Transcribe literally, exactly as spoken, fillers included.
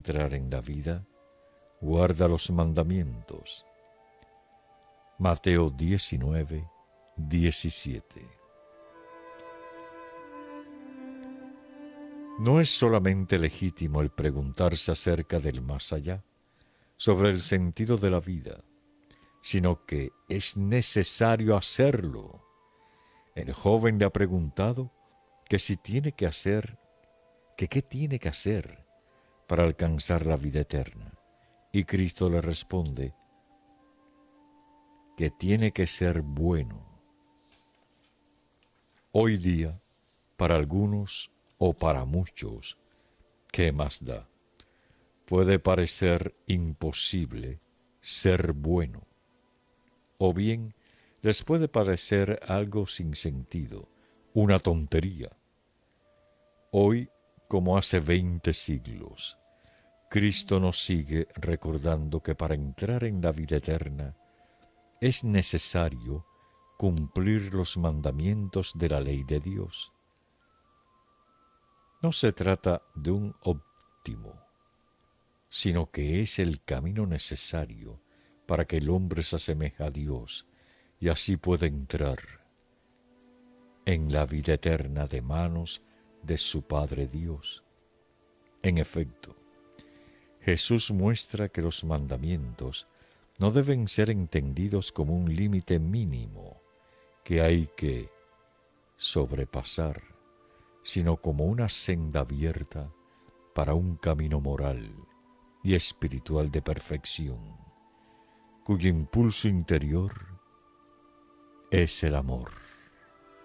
entrar en la vida, guarda los mandamientos. Mateo diecinueve, diecisiete. No es solamente legítimo el preguntarse acerca del más allá, sobre el sentido de la vida, sino que es necesario hacerlo. El joven le ha preguntado que si tiene que hacer, que qué tiene que hacer para alcanzar la vida eterna. Y Cristo le responde que tiene que ser bueno. Hoy día, para algunos o para muchos, ¿qué más da? Puede parecer imposible ser bueno, o bien les puede parecer algo sin sentido, una tontería. Hoy, como hace veinte siglos, Cristo nos sigue recordando que para entrar en la vida eterna es necesario cumplir los mandamientos de la ley de Dios. No se trata de un óptimo, sino que es el camino necesario para que el hombre se asemeje a Dios y así pueda entrar en la vida eterna de manos de su Padre Dios. En efecto, Jesús muestra que los mandamientos no deben ser entendidos como un límite mínimo que hay que sobrepasar, sino como una senda abierta para un camino moral y espiritual de perfección, cuyo impulso interior es el amor.